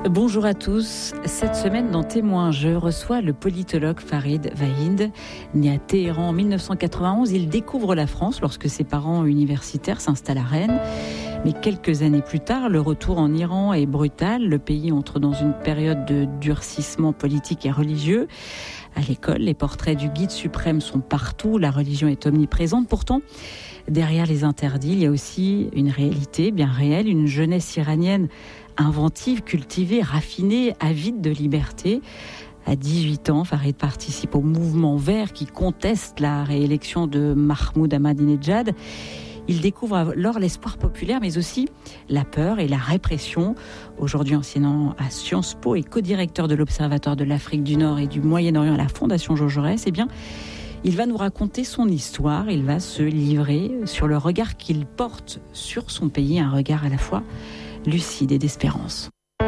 Bonjour à tous. Cette semaine dans Témoins, je reçois le politologue Farid Vahid. Né à Téhéran en 1991, il découvre la France lorsque ses parents universitaires s'installent à Rennes. Mais quelques années plus tard, le retour en Iran est brutal. Le pays entre dans une période de durcissement politique et religieux. À l'école, les portraits du guide suprême sont partout. La religion est omniprésente. Pourtant, derrière les interdits, il y a aussi une réalité bien réelle, une jeunesse iranienne inventive, cultivée, raffinée, avide de liberté. À 18 ans, Farid participe au mouvement vert qui conteste la réélection de Mahmoud Ahmadinejad. Il découvre alors l'espoir populaire, mais aussi la peur et la répression. Aujourd'hui enseignant à Sciences Po et co-directeur de l'Observatoire de l'Afrique du Nord et du Moyen-Orient à la Fondation Jean Jaurès, il va nous raconter son histoire. Il va se livrer sur le regard qu'il porte sur son pays, un regard à la fois lucide et d'espérance.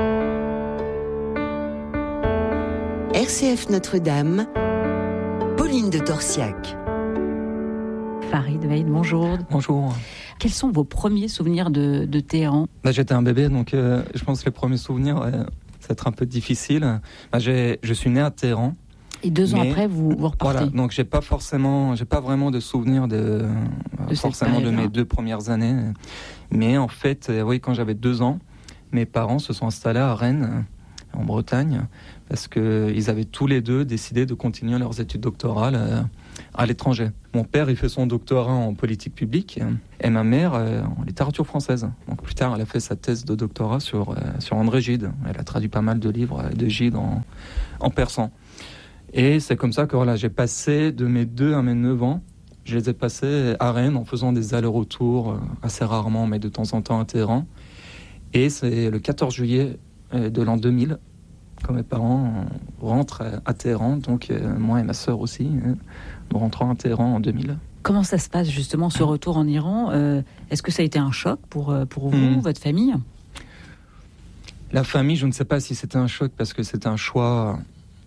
RCF Notre-Dame, Pauline de Torsiac. Farid Vahid, bonjour. Bonjour. Quels sont vos premiers souvenirs de Téhéran ? J'étais un bébé, donc je pense que les premiers souvenirs, ça va être un peu difficile. Je suis né à Téhéran. Et 2 ans après, vous repartez. Voilà, donc j'ai pas vraiment de souvenirs de mes 2 premières années. Mais en fait, oui, quand j'avais 2 ans, mes parents se sont installés à Rennes, en Bretagne, parce qu'ils avaient tous les deux décidé de continuer leurs études doctorales à l'étranger. Mon père, il fait son doctorat en politique publique et ma mère en littérature française. Donc plus tard, elle a fait sa thèse de doctorat sur André Gide. Elle a traduit pas mal de livres de Gide en persan. Et c'est comme ça que j'ai passé de mes 2 à mes 9 ans, je les ai passés à Rennes en faisant des allers-retours assez rarement, mais de temps en temps à Téhéran. Et c'est le 14 juillet de l'an 2000 que mes parents rentrent à Téhéran. Donc moi et ma sœur aussi, nous rentrons à Téhéran en 2000. Comment ça se passe justement ce retour en Iran ? Est-ce que ça a été un choc pour vous, votre famille ? La famille, je ne sais pas si c'était un choc parce que c'était un choix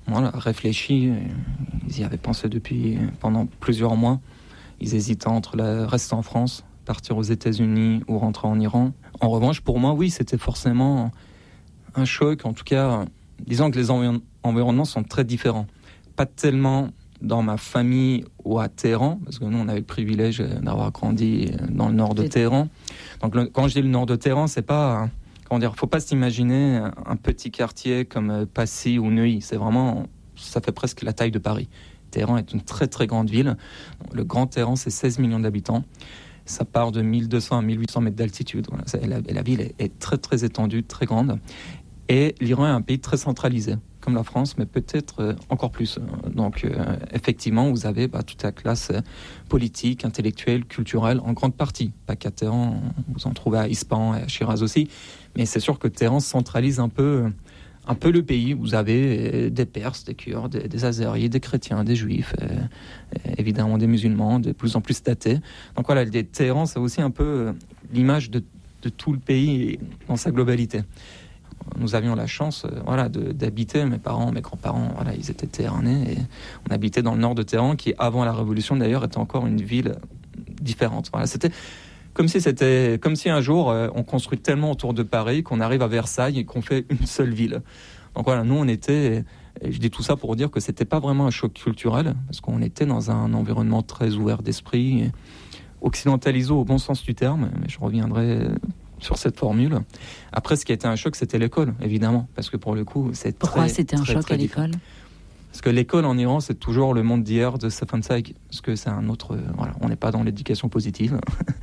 réfléchi. Ils y avaient pensé pendant plusieurs mois. Ils hésitaient entre rester en France, partir aux États-Unis ou rentrer en Iran. En revanche, pour moi, oui, c'était forcément un choc. En tout cas, disons que les environnements sont très différents. Pas tellement dans ma famille ou à Téhéran, parce que nous, on avait le privilège d'avoir grandi dans le nord de Téhéran. Donc, quand je dis le nord de Téhéran, c'est pas... faut pas s'imaginer un petit quartier comme Passy ou Neuilly. C'est vraiment... Ça fait presque la taille de Paris. Téhéran est une très très grande ville. Le Grand Téhéran, c'est 16 millions d'habitants. Ça part de 1200 à 1800 mètres d'altitude. Voilà. La ville est très très étendue, très grande. Et l'Iran est un pays très centralisé, comme la France, mais peut-être encore plus. Donc effectivement, vous avez toute la classe politique, intellectuelle, culturelle, en grande partie. Pas qu'à Téhéran, vous en trouvez à Ispahan et à Shiraz aussi. Mais c'est sûr que Téhéran centralise un peu le pays. Vous avez des Perses, des Kurdes, des Azéris, des chrétiens, des Juifs, évidemment des musulmans, de plus en plus datés. Donc voilà, Téhéran, c'est aussi un peu l'image de tout le pays dans sa globalité. Nous avions la chance d'habiter, mes parents, mes grands-parents, ils étaient téhéranais, et on habitait dans le nord de Téhéran, qui avant la Révolution d'ailleurs était encore une ville différente. Voilà, c'était comme si un jour on construit tellement autour de Paris qu'on arrive à Versailles et qu'on fait une seule ville. Donc voilà, nous on était, et je dis tout ça pour dire que c'était pas vraiment un choc culturel, parce qu'on était dans un environnement très ouvert d'esprit, occidentalisé au bon sens du terme, mais je reviendrai sur cette formule. Après, ce qui a été un choc, c'était l'école, évidemment, parce que pour le coup, Pourquoi c'était un choc à l'école ? Parce que l'école en Iran, c'est toujours le monde d'hier de Stefan Zweig, parce que c'est un autre... on n'est pas dans l'éducation positive,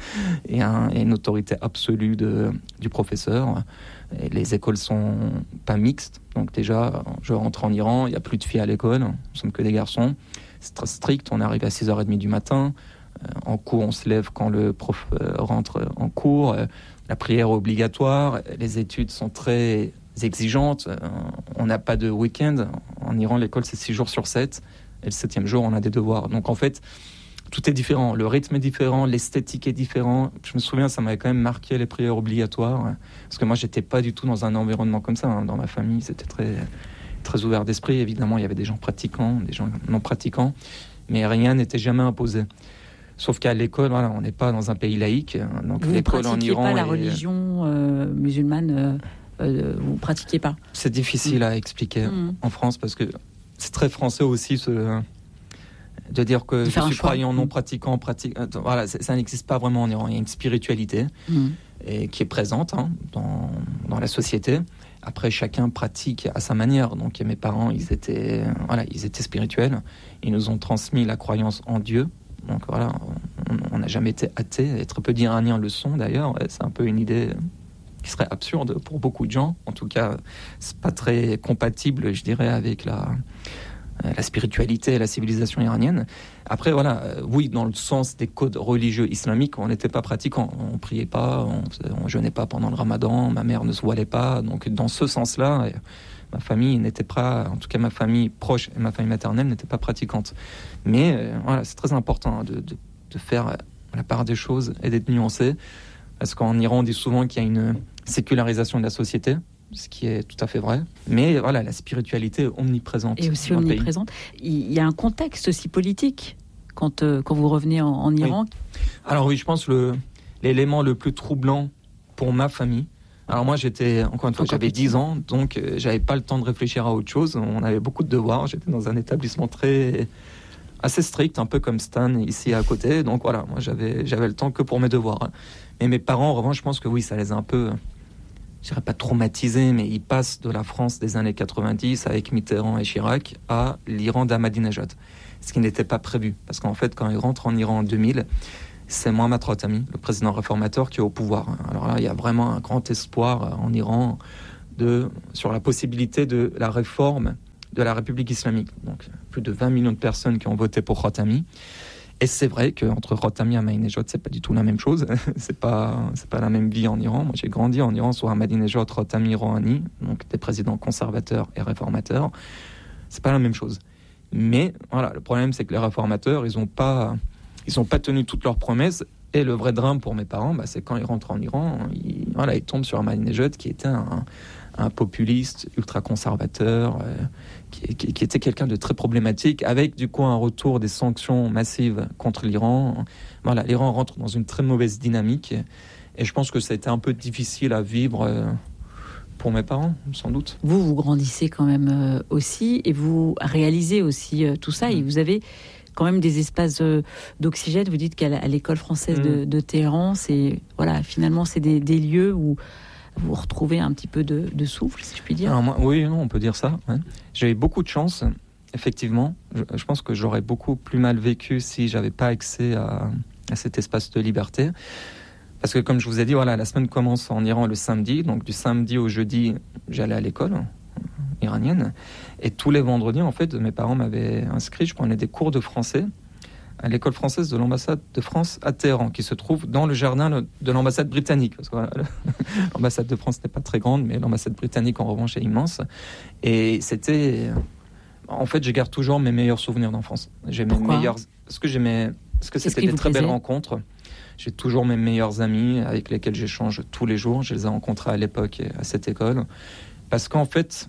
et une autorité absolue du professeur. Et les écoles sont pas mixtes, donc déjà, je rentre en Iran, il n'y a plus de filles à l'école, nous sommes que des garçons. C'est très strict, on arrive à 6h30 du matin, en cours, on se lève quand le prof rentre en cours, la prière est obligatoire, les études sont très exigeantes, on n'a pas de week-end. En Iran, l'école, c'est 6 jours sur 7, et le 7e jour, on a des devoirs. Donc en fait, tout est différent, le rythme est différent, l'esthétique est différent. Je me souviens, ça m'avait quand même marqué les prières obligatoires, parce que moi, j'étais pas du tout dans un environnement comme ça. Dans ma famille, c'était très, très ouvert d'esprit. Évidemment, il y avait des gens pratiquants, des gens non pratiquants, mais rien n'était jamais imposé. Sauf qu'à l'école, on n'est pas dans un pays laïque. Donc vous l'école en Iran. Vous ne pratiquiez pas la religion musulmane vous pratiquiez pas. C'est difficile à expliquer en France parce que c'est très français aussi de dire que je suis croyant non pratiquant. Voilà, ça n'existe pas vraiment en Iran. Il y a une spiritualité et qui est présente dans la société. Après, chacun pratique à sa manière. Donc, mes parents, ils étaient spirituels. Ils nous ont transmis la croyance en Dieu. Donc, voilà, on n'a jamais été athée. Et très peu d'Iraniens le sont, d'ailleurs. C'est un peu une idée qui serait absurde pour beaucoup de gens. En tout cas, c'est pas très compatible, je dirais, avec la spiritualité et la civilisation iranienne. Après, voilà, oui, dans le sens des codes religieux islamiques, on n'était pas pratiquants. On priait pas, on jeûnait pas pendant le ramadan, ma mère ne se voilait pas. Donc, dans ce sens-là, ma famille n'était pas, en tout cas ma famille proche et ma famille maternelle n'était pas pratiquante. Mais voilà, c'est très important de faire la part des choses et d'être nuancé. Parce qu'en Iran, on dit souvent qu'il y a une sécularisation de la société, ce qui est tout à fait vrai. Mais voilà, la spiritualité est omniprésente. Et aussi omniprésente. Il y a un contexte aussi politique quand vous revenez en Iran. Oui. Alors oui, je pense l'élément le plus troublant pour ma famille. Alors moi, j'avais 10 ans, donc j'avais pas le temps de réfléchir à autre chose. On avait beaucoup de devoirs. J'étais dans un établissement assez strict, un peu comme Stan ici à côté. Donc voilà, moi j'avais le temps que pour mes devoirs. Et mes parents, en revanche, je pense que oui, ça les a un peu, je dirais pas traumatisés, mais ils passent de la France des années 90 avec Mitterrand et Chirac à l'Iran d'Ahmadinejad. Ce qui n'était pas prévu. Parce qu'en fait, quand ils rentrent en Iran en 2000, c'est Mohammad Khatami, le président réformateur, qui est au pouvoir. Alors là, il y a vraiment un grand espoir en Iran sur la possibilité de la réforme de la République islamique. Donc, plus de 20 millions de personnes qui ont voté pour Khatami. Et c'est vrai qu'entre Khatami et Ahmadinejad, c'est pas du tout la même chose. c'est pas la même vie en Iran. Moi, j'ai grandi en Iran sous Ahmadinejad, Khatami, Rouhani, donc des présidents conservateurs et réformateurs. C'est pas la même chose. Mais voilà, le problème, c'est que les réformateurs, ils ont pas tenu toutes leurs promesses. Et le vrai drame pour mes parents, c'est quand ils rentrent en Iran, ils tombent sur Ahmadinejad, qui était un populiste ultra-conservateur, qui était quelqu'un de très problématique, avec du coup un retour des sanctions massives contre l'Iran. Voilà, l'Iran rentre dans une très mauvaise dynamique, et je pense que ça a été un peu difficile à vivre pour mes parents, sans doute. Vous grandissez quand même aussi, et vous réalisez aussi tout ça, et vous avez quand même des espaces d'oxygène. Vous dites qu'à l'école française de Téhéran, finalement, c'est des lieux où vous retrouvez un petit peu de souffle, si je puis dire. Alors on peut dire ça. Ouais. J'ai eu beaucoup de chance, effectivement. Je pense que j'aurais beaucoup plus mal vécu si j'avais pas accès à cet espace de liberté. Parce que comme je vous ai dit, la semaine commence en Iran le samedi. Donc du samedi au jeudi, j'allais à l'école iranienne. Et tous les vendredis, en fait, mes parents m'avaient inscrit. Je prenais des cours de français à l'école française de l'ambassade de France à Téhéran, qui se trouve dans le jardin de l'ambassade britannique. Parce que l'ambassade de France n'est pas très grande, mais l'ambassade britannique, en revanche, est immense. Et c'était... En fait, je garde toujours mes meilleurs souvenirs d'enfance. Parce que c'était des très belles rencontres. J'ai toujours mes meilleurs amis avec lesquels j'échange tous les jours. Je les ai rencontrés à l'époque à cette école. Parce qu'en fait,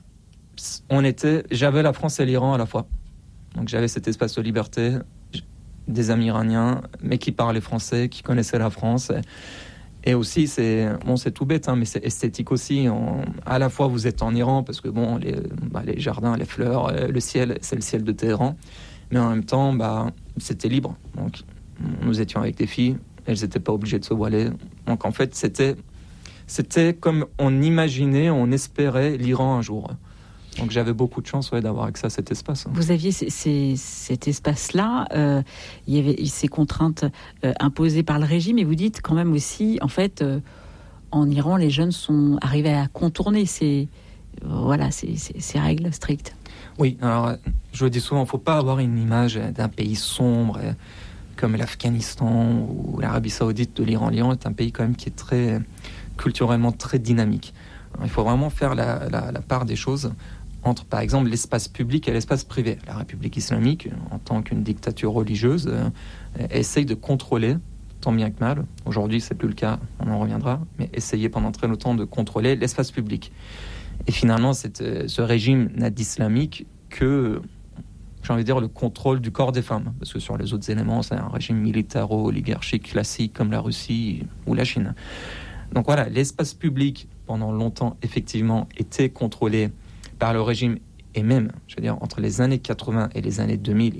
j'avais la France et l'Iran à la fois. Donc j'avais cet espace de liberté, des amis iraniens, mais qui parlaient français, qui connaissaient la France. Et aussi, c'est tout bête, mais c'est esthétique aussi. À la fois, vous êtes en Iran, parce que les jardins, les fleurs, le ciel, c'est le ciel de Téhéran. Mais en même temps, c'était libre. Donc, nous étions avec des filles, elles n'étaient pas obligées de se voiler. Donc, en fait, c'était comme on imaginait, on espérait l'Iran un jour. Donc j'avais beaucoup de chance d'avoir accès à cet espace. Vous aviez cet espace-là, il y avait ces contraintes imposées par le régime, et vous dites quand même aussi, en fait, en Iran, les jeunes sont arrivés à contourner ces règles strictes. Oui, alors je le dis souvent, il ne faut pas avoir une image d'un pays sombre comme l'Afghanistan ou l'Arabie Saoudite de l'Iran. L'Iran est un pays quand même qui est culturellement très dynamique. Alors, il faut vraiment faire la part des choses entre, par exemple, l'espace public et l'espace privé. La République islamique, en tant qu'une dictature religieuse, essaye de contrôler, tant bien que mal. Aujourd'hui, c'est plus le cas, on en reviendra, mais essayer pendant très longtemps de contrôler l'espace public. Et finalement, ce régime n'a d'islamique que, j'ai envie de dire, le contrôle du corps des femmes. Parce que sur les autres éléments, c'est un régime militaro-oligarchique classique comme la Russie ou la Chine. Donc voilà, l'espace public, pendant longtemps, effectivement, était contrôlé par le régime. Et même, je veux dire, entre les années 80 et les années 2000,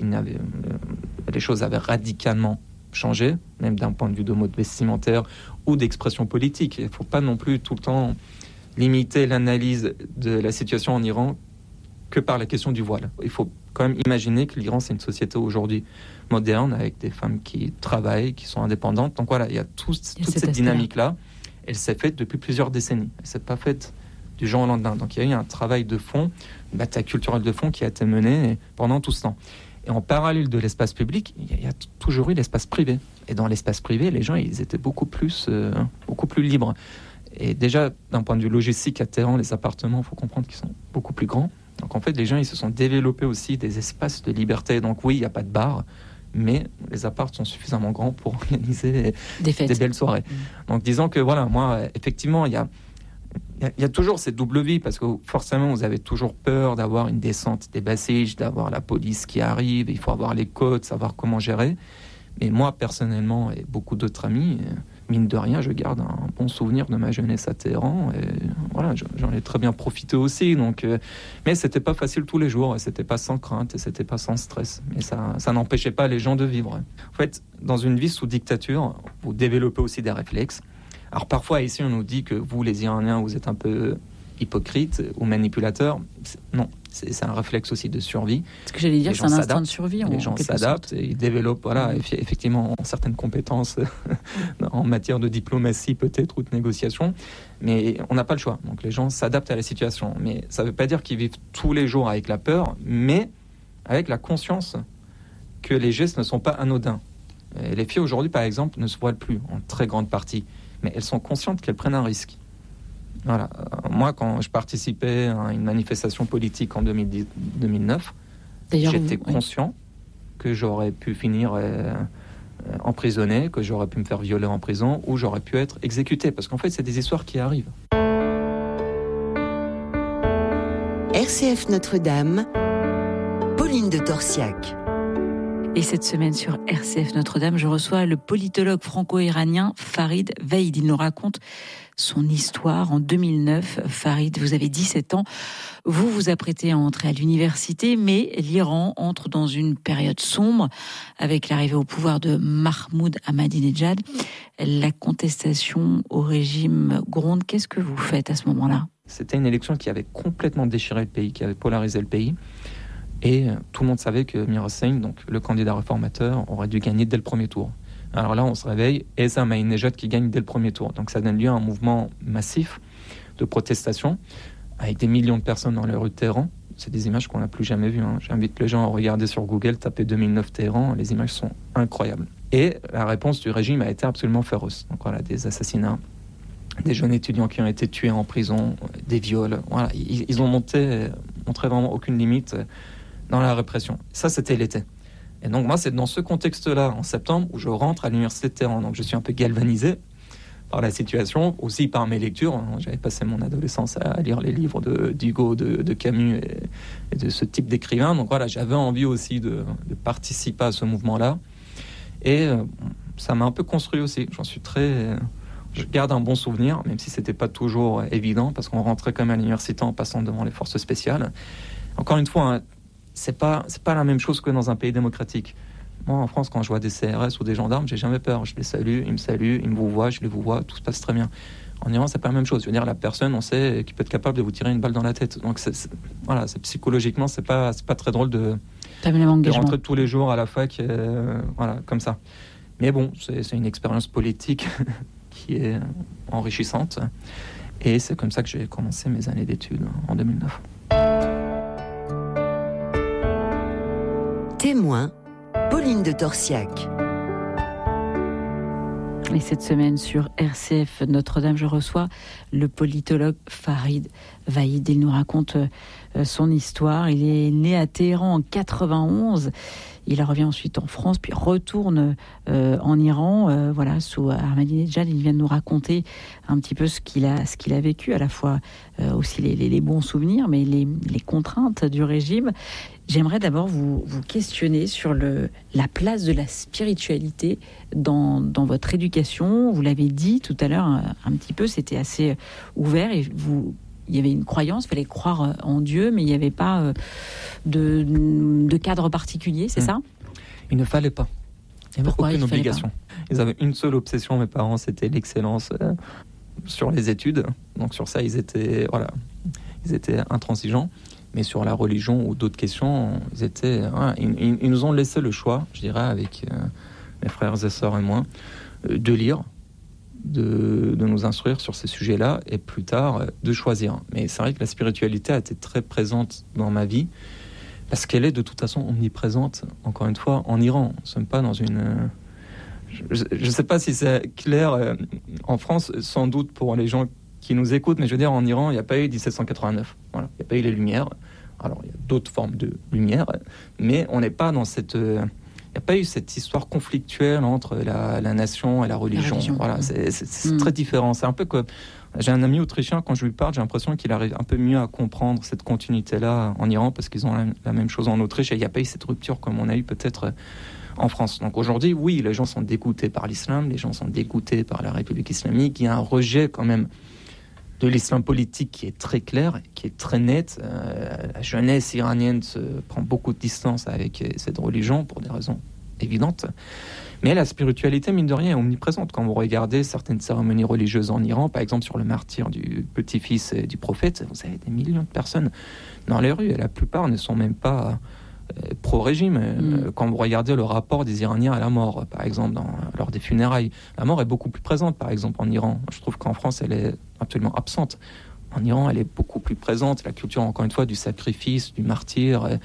les choses avaient radicalement changé, même d'un point de vue de mode vestimentaire ou d'expression politique. Il ne faut pas non plus tout le temps limiter l'analyse de la situation en Iran que par la question du voile. Il faut quand même imaginer que l'Iran, c'est une société aujourd'hui moderne, avec des femmes qui travaillent, qui sont indépendantes. Donc voilà, il y a toute cette dynamique-là. Elle s'est faite depuis plusieurs décennies. Elle ne s'est pas faite du jour au lendemain. Donc il y a eu un travail de fond, une bataille culturelle de fond qui a été menée pendant tout ce temps. Et en parallèle de l'espace public, il y a toujours eu l'espace privé. Et dans l'espace privé, les gens, ils étaient beaucoup plus libres. Et déjà, d'un point de vue logistique à Téhéran, les appartements, il faut comprendre qu'ils sont beaucoup plus grands. Donc en fait, les gens, ils se sont développés aussi des espaces de liberté. Donc oui, il n'y a pas de bar, mais les apparts sont suffisamment grands pour organiser des belles soirées. Donc disons que voilà, moi, effectivement, il y a toujours cette double vie, parce que forcément, vous avez toujours peur d'avoir une descente des Bassiges, d'avoir la police qui arrive, il faut avoir les codes, savoir comment gérer. Mais moi, personnellement, et beaucoup d'autres amis, mine de rien, je garde un bon souvenir de ma jeunesse à Téhéran. Et voilà, j'en ai très bien profité aussi. Donc, mais c'était pas facile tous les jours, et c'était pas sans crainte, et c'était pas sans stress. Mais ça n'empêchait pas les gens de vivre. En fait, dans une vie sous dictature, vous développez aussi des réflexes. Alors parfois, ici, on nous dit que vous, les Iraniens, vous êtes un peu hypocrites ou manipulateurs. Non, c'est un réflexe aussi de survie. Ce que j'allais dire, c'est un instinct de survie. Les gens s'adaptent et ils développent effectivement certaines compétences en matière de diplomatie peut-être ou de négociation. Mais on n'a pas le choix. Donc les gens s'adaptent à la situation. Mais ça ne veut pas dire qu'ils vivent tous les jours avec la peur, mais avec la conscience que les gestes ne sont pas anodins. Et les filles aujourd'hui, par exemple, ne se voilent plus en très grande partie. Mais elles sont conscientes qu'elles prennent un risque. Voilà. Moi, quand je participais à une manifestation politique en 2009, j'étais conscient que j'aurais pu finir emprisonné, que j'aurais pu me faire violer en prison, ou j'aurais pu être exécuté. Parce qu'en fait, c'est des histoires qui arrivent. RCF Notre-Dame, Pauline de Torsiac. Et cette semaine sur RCF Notre-Dame, je reçois le politologue franco-iranien Farid Vahid. Il nous raconte son histoire. En 2009, Farid, vous avez 17 ans. Vous vous apprêtez à entrer à l'université, mais l'Iran entre dans une période sombre avec l'arrivée au pouvoir de Mahmoud Ahmadinejad. La contestation au régime gronde. Qu'est-ce que vous faites à ce moment-là ? C'était une élection qui avait complètement déchiré le pays, qui avait polarisé le pays. Et tout le monde savait que Mir Hossein, donc le candidat réformateur, aurait dû gagner dès le premier tour. Alors là, on se réveille, et c'est Ahmadinejad qui gagne dès le premier tour. Donc ça donne lieu à un mouvement massif de protestation, avec des millions de personnes dans les rues de Téhéran. C'est des images qu'on n'a plus jamais vues. J'invite les gens à regarder sur Google, taper 2009 Téhéran, les images sont incroyables. Et la réponse du régime a été absolument féroce. Donc voilà, des assassinats, des jeunes étudiants qui ont été tués en prison, des viols. Voilà, ils ont montré vraiment aucune limite dans la répression. Ça, c'était l'été. Et donc moi, c'est dans ce contexte-là, en septembre, où je rentre à l'université de Téhéran. Donc je suis un peu galvanisé par la situation, aussi par mes lectures. J'avais passé mon adolescence à lire les livres d'Hugo, de Camus et de ce type d'écrivain. Donc voilà, j'avais envie aussi de participer à ce mouvement-là. Et ça m'a un peu construit aussi. Je garde un bon souvenir, même si c'était pas toujours évident, parce qu'on rentrait quand même à l'université en passant devant les forces spéciales. Encore une fois, c'est pas la même chose que dans un pays démocratique. Moi, en France, quand je vois des CRS ou des gendarmes, j'ai jamais peur. Je les salue, ils me saluent, ils me vous voient, je les vous vois, tout se passe très bien. En Iran, c'est pas la même chose. Je veux dire, la personne, on sait qu'il peut être capable de vous tirer une balle dans la tête. Donc, c'est psychologiquement, c'est pas très drôle de rentrer tous les jours à la fac, comme ça. Mais bon, c'est une expérience politique qui est enrichissante. Et c'est comme ça que j'ai commencé mes années d'études en 2009. Témoin, Pauline de Torsiac. Et cette semaine sur RCF Notre-Dame, je reçois le politologue Farid Vahid. Il nous raconte son histoire. Il est né à Téhéran en 91. Il revient ensuite en France, puis retourne en Iran. Voilà, sous Ahmadinejad, il vient de nous raconter un petit peu ce qu'il a vécu, à la fois aussi les bons souvenirs, mais les contraintes du régime. J'aimerais d'abord vous questionner sur la place de la spiritualité dans votre éducation. Vous l'avez dit tout à l'heure un petit peu, c'était assez ouvert et il y avait une croyance, il fallait croire en Dieu, mais il n'y avait pas de cadre particulier, c'est ça ? Il ne fallait pas. Il n'y avait aucune obligation. Ils avaient une seule obsession, mes parents, c'était l'excellence sur les études. Donc sur ça, ils étaient intransigeants. Mais sur la religion ou d'autres questions, ils nous ont laissé le choix, je dirais, avec mes frères et sœurs et moi, de lire, de nous instruire sur ces sujets-là et plus tard de choisir. Mais c'est vrai que la spiritualité a été très présente dans ma vie parce qu'elle est de toute façon omniprésente, encore une fois, en Iran. Nous ne sommes pas dans une... Je ne sais pas si c'est clair en France, sans doute pour les gens qui nous écoutent, mais je veux dire, en Iran, il n'y a pas eu 1789. Voilà. Il n'y a pas eu les Lumières. Alors, il y a d'autres formes de lumière, mais on n'est pas dans cette... Il n'y a pas eu cette histoire conflictuelle entre la nation et la religion. Voilà, c'est très différent. C'est un peu comme... J'ai un ami autrichien, quand je lui parle, j'ai l'impression qu'il arrive un peu mieux à comprendre cette continuité-là en Iran, parce qu'ils ont la même chose en Autriche, et il n'y a pas eu cette rupture comme on a eu peut-être en France. Donc aujourd'hui, oui, les gens sont dégoûtés par l'islam, les gens sont dégoûtés par la République islamique. Il y a un rejet quand même de l'islam politique qui est très clair, qui est très net. La jeunesse iranienne prend beaucoup de distance avec cette religion pour des raisons évidentes. Mais la spiritualité, mine de rien, est omniprésente. Quand vous regardez certaines cérémonies religieuses en Iran, par exemple sur le martyre du petit-fils du prophète, vous avez des millions de personnes dans les rues, et la plupart ne sont même pas pro-régime. Quand vous regardez le rapport des Iraniens à la mort, par exemple, lors des funérailles, la mort est beaucoup plus présente, par exemple, en Iran. Je trouve qu'en France, elle est absolument absente. En Iran, elle est beaucoup plus présente. La culture, encore une fois, du sacrifice, du martyr,